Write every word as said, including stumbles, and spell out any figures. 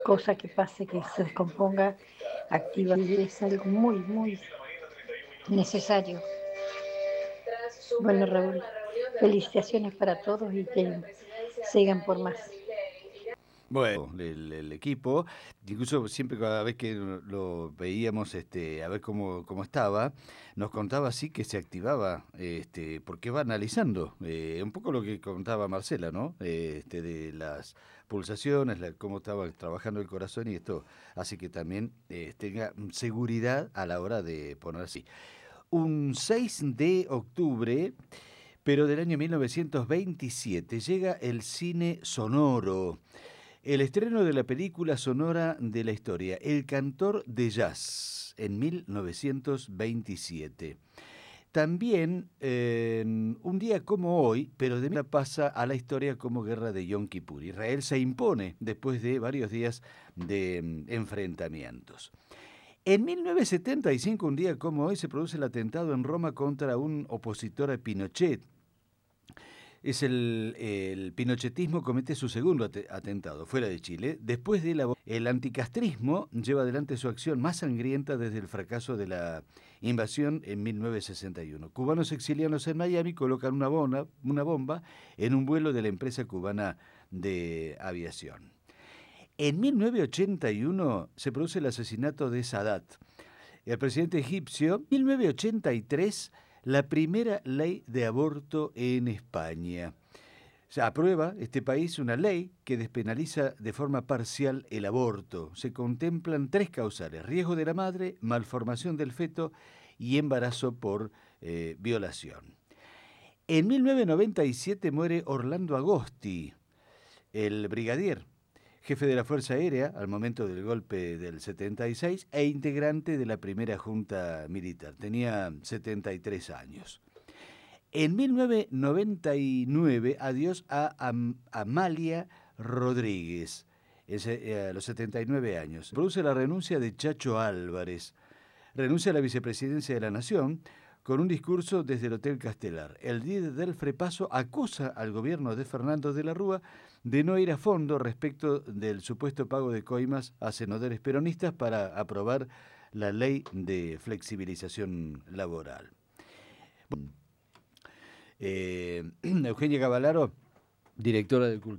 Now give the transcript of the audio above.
cosa que pase, que se descomponga activa. Es algo muy, muy necesario. Bueno, Raúl, felicitaciones para todos y que sigan por más. Bueno, el, el equipo, incluso siempre cada vez que lo lo veíamos este, a ver cómo, cómo estaba, nos contaba así que se activaba, este, porque va analizando, eh, un poco lo que contaba Marcela, ¿no? Eh, Este, de las pulsaciones, la- cómo estaba trabajando el corazón y esto hace que también eh, tenga seguridad a la hora de ponerse. Un seis de octubre, pero del año mil novecientos veintisiete, llega el cine sonoro. El estreno de la película sonora de la historia, El cantor de jazz, en mil novecientos veintisiete. También, eh, un día como hoy, pero de mí pasa a la historia como guerra de Yom Kippur. Israel se impone después de varios días de mm, enfrentamientos. En mil novecientos setenta y cinco, un día como hoy, se produce el atentado en Roma contra un opositor a Pinochet. Es el, el pinochetismo comete su segundo at- atentado fuera de Chile. Después de la, el anticastrismo lleva adelante su acción más sangrienta desde el fracaso de la invasión en mil novecientos sesenta y uno. Cubanos exiliados en Miami colocan una bomba, una bomba en un vuelo de la empresa cubana de aviación. En mil novecientos ochenta y uno se produce el asesinato de Sadat, el presidente egipcio. mil novecientos ochenta y tres, la primera ley de aborto en España. O sea, aprueba este país una ley que despenaliza de forma parcial el aborto. Se contemplan tres causales: riesgo de la madre, malformación del feto y embarazo por eh, violación. En mil novecientos noventa y siete muere Orlando Agosti, el brigadier, jefe de la Fuerza Aérea al momento del golpe del setenta y seis e integrante de la primera junta militar. Tenía setenta y tres años. En mil novecientos noventa y nueve, adiós a Am Amalia Rodríguez, ese, eh, a los setenta y nueve años. Produce la renuncia de Chacho Álvarez. Renuncia a la vicepresidencia de la Nación con un discurso desde el Hotel Castelar. El líder del Frepaso acusa al gobierno de Fernando de la Rúa de no ir a fondo respecto del supuesto pago de coimas a senadores peronistas para aprobar la ley de flexibilización laboral. Eh, Eugenia Cavalaro, directora de Cultura.